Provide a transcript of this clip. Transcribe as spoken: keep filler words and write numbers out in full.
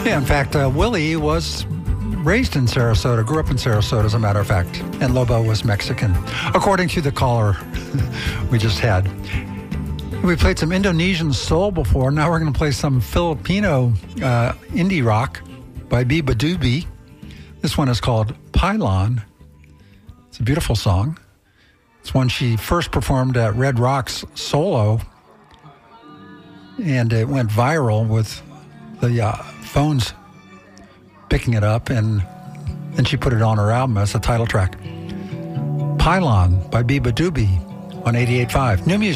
Yeah, in fact, uh, Willie was raised in Sarasota, grew up in Sarasota, as a matter of fact, and Lobo was Mexican, according to the caller we just had. We played some Indonesian soul before. Now we're going to play some Filipino uh, indie rock by Biba Doobie. This one is called Pylon. It's a beautiful song. It's one she first performed at Red Rocks solo, and it went viral with the uh, phones picking it up, and then she put it on her album as a title track. Pylon by Biba Doobie on eighty-eight point five. New music.